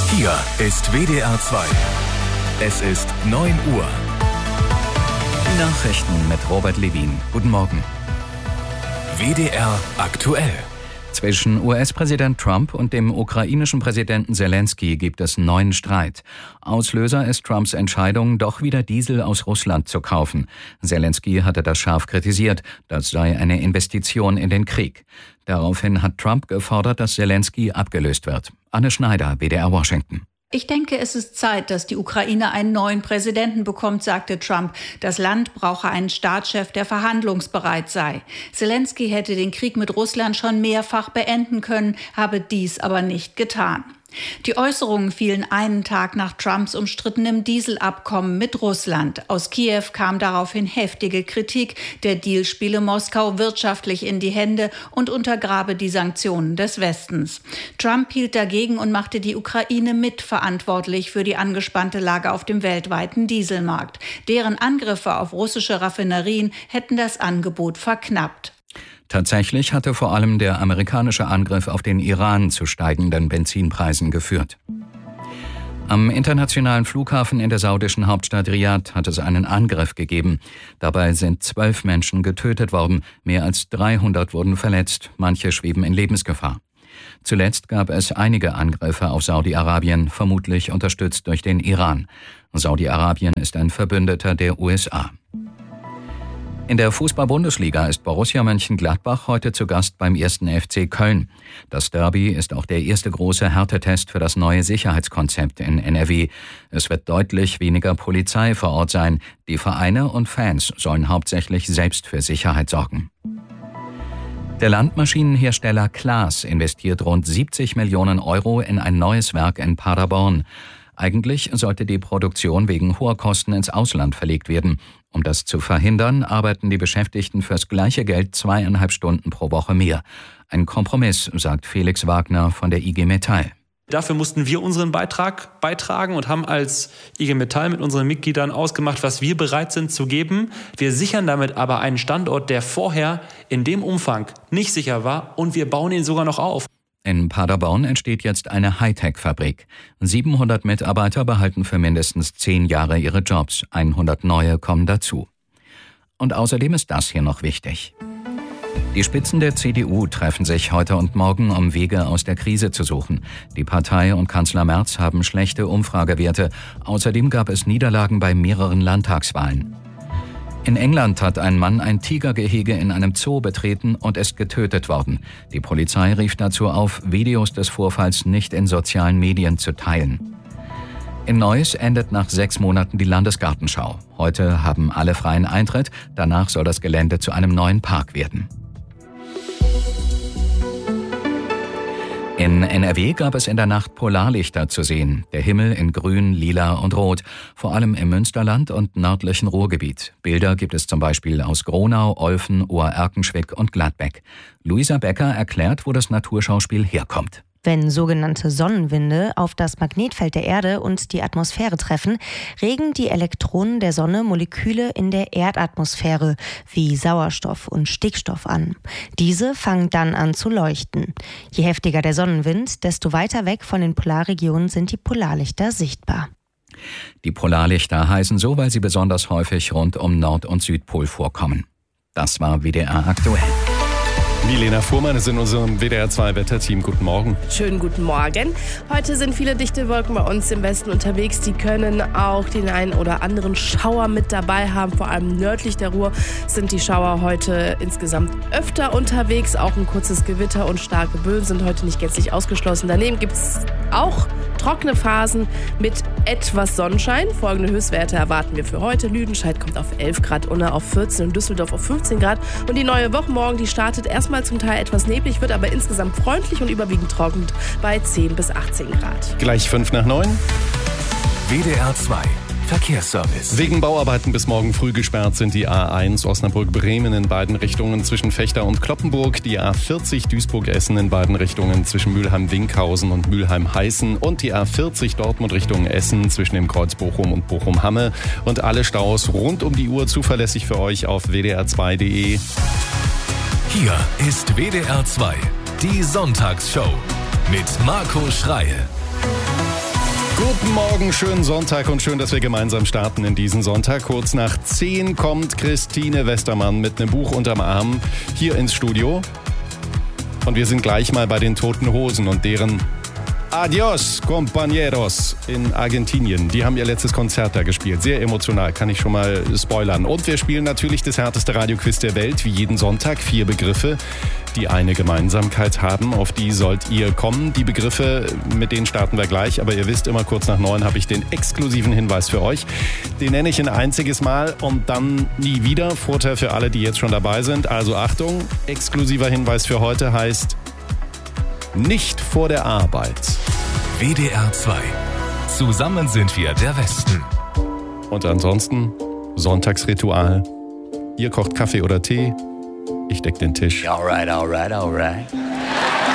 Hier ist WDR 2. Es ist 9 Uhr. Die Nachrichten mit Robert Levin. Guten Morgen. WDR aktuell. Zwischen US-Präsident Trump und dem ukrainischen Präsidenten Zelensky gibt es neuen Streit. Auslöser ist Trumps Entscheidung, doch wieder Diesel aus Russland zu kaufen. Zelensky hatte das scharf kritisiert, das sei eine Investition in den Krieg. Daraufhin hat Trump gefordert, dass Zelensky abgelöst wird. Anne Schneider, WDR Washington. Ich denke, es ist Zeit, dass die Ukraine einen neuen Präsidenten bekommt, sagte Trump. Das Land brauche einen Staatschef, der verhandlungsbereit sei. Zelensky hätte den Krieg mit Russland schon mehrfach beenden können, habe dies aber nicht getan. Die Äußerungen fielen einen Tag nach Trumps umstrittenem Dieselabkommen mit Russland. Aus Kiew kam daraufhin heftige Kritik. Der Deal spiele Moskau wirtschaftlich in die Hände und untergrabe die Sanktionen des Westens. Trump hielt dagegen und machte die Ukraine mitverantwortlich für die angespannte Lage auf dem weltweiten Dieselmarkt. Deren Angriffe auf russische Raffinerien hätten das Angebot verknappt. Tatsächlich hatte vor allem der amerikanische Angriff auf den Iran zu steigenden Benzinpreisen geführt. Am internationalen Flughafen in der saudischen Hauptstadt Riad hat es einen Angriff gegeben. Dabei sind 12 Menschen getötet worden, mehr als 300 wurden verletzt, manche schweben in Lebensgefahr. Zuletzt gab es einige Angriffe auf Saudi-Arabien, vermutlich unterstützt durch den Iran. Saudi-Arabien ist ein Verbündeter der USA. In der Fußball-Bundesliga ist Borussia Mönchengladbach heute zu Gast beim 1. FC Köln. Das Derby ist auch der erste große Härtetest für das neue Sicherheitskonzept in NRW. Es wird deutlich weniger Polizei vor Ort sein. Die Vereine und Fans sollen hauptsächlich selbst für Sicherheit sorgen. Der Landmaschinenhersteller Claas investiert rund 70 Millionen Euro in ein neues Werk in Paderborn. Eigentlich sollte die Produktion wegen hoher Kosten ins Ausland verlegt werden. Um das zu verhindern, arbeiten die Beschäftigten fürs gleiche Geld 2,5 Stunden pro Woche mehr. Ein Kompromiss, sagt Felix Wagner von der IG Metall. Dafür mussten wir unseren Beitrag beitragen und haben als IG Metall mit unseren Mitgliedern ausgemacht, was wir bereit sind zu geben. Wir sichern damit aber einen Standort, der vorher in dem Umfang nicht sicher war, und wir bauen ihn sogar noch auf. In Paderborn entsteht jetzt eine Hightech-Fabrik. 700 Mitarbeiter behalten für mindestens 10 Jahre ihre Jobs. 100 neue kommen dazu. Und außerdem ist das hier noch wichtig. Die Spitzen der CDU treffen sich heute und morgen, um Wege aus der Krise zu suchen. Die Partei und Kanzler Merz haben schlechte Umfragewerte. Außerdem gab es Niederlagen bei mehreren Landtagswahlen. In England hat ein Mann ein Tigergehege in einem Zoo betreten und ist getötet worden. Die Polizei rief dazu auf, Videos des Vorfalls nicht in sozialen Medien zu teilen. In Neuss endet nach 6 Monaten die Landesgartenschau. Heute haben alle freien Eintritt, danach soll das Gelände zu einem neuen Park werden. In NRW gab es in der Nacht Polarlichter zu sehen. Der Himmel in Grün, Lila und Rot, vor allem im Münsterland und nördlichen Ruhrgebiet. Bilder gibt es zum Beispiel aus Gronau, Olfen, Ohr-Erkenschwick und Gladbeck. Luisa Becker erklärt, wo das Naturschauspiel herkommt. Wenn sogenannte Sonnenwinde auf das Magnetfeld der Erde und die Atmosphäre treffen, regen die Elektronen der Sonne Moleküle in der Erdatmosphäre wie Sauerstoff und Stickstoff an. Diese fangen dann an zu leuchten. Je heftiger der Sonnenwind, desto weiter weg von den Polarregionen sind die Polarlichter sichtbar. Die Polarlichter heißen so, weil sie besonders häufig rund um Nord- und Südpol vorkommen. Das war WDR aktuell. Milena Fuhrmann ist in unserem WDR 2 Wetterteam. Guten Morgen. Schönen guten Morgen. Heute sind viele dichte Wolken bei uns im Westen unterwegs. Die können auch den einen oder anderen Schauer mit dabei haben. Vor allem nördlich der Ruhr sind die Schauer heute insgesamt öfter unterwegs. Auch ein kurzes Gewitter und starke Böen sind heute nicht gänzlich ausgeschlossen. Daneben gibt es auch trockene Phasen mit etwas Sonnenschein. Folgende Höchstwerte erwarten wir für heute. Lüdenscheid kommt auf 11 Grad, Unna auf 14 und Düsseldorf auf 15 Grad. Und die neue Woche morgen, die startet erstmal zum Teil etwas neblig, wird aber insgesamt freundlich und überwiegend trocken bei 10 bis 18 Grad. Gleich 5:05. WDR 2 Verkehrsservice. Wegen Bauarbeiten bis morgen früh gesperrt sind die A1 Osnabrück-Bremen in beiden Richtungen zwischen Vechta und Kloppenburg, die A40 Duisburg-Essen in beiden Richtungen zwischen Mülheim-Winkhausen und Mülheim-Heißen und die A40 Dortmund Richtung Essen zwischen dem Kreuz Bochum und Bochum-Hamme. Und alle Staus rund um die Uhr zuverlässig für euch auf wdr2.de. Hier ist WDR 2, die Sonntagsshow mit Marco Schreil. Guten Morgen, schönen Sonntag und schön, dass wir gemeinsam starten in diesen Sonntag. Kurz nach 10 kommt Christine Westermann mit einem Buch unterm Arm hier ins Studio. Und wir sind gleich mal bei den Toten Hosen und deren Adios, Compañeros in Argentinien. Die haben ihr letztes Konzert da gespielt. Sehr emotional, kann ich schon mal spoilern. Und wir spielen natürlich das härteste Radioquiz der Welt, wie jeden Sonntag. 4 Begriffe, die eine Gemeinsamkeit haben. Auf die sollt ihr kommen. Die Begriffe, mit denen starten wir gleich. Aber ihr wisst, immer kurz nach 9 habe ich den exklusiven Hinweis für euch. Den nenne ich ein einziges Mal und dann nie wieder. Vorteil für alle, die jetzt schon dabei sind. Also Achtung, exklusiver Hinweis für heute heißt: nicht vor der Arbeit. WDR 2. Zusammen sind wir der Westen. Und ansonsten Sonntagsritual. Ihr kocht Kaffee oder Tee. Ich deck den Tisch. Alright.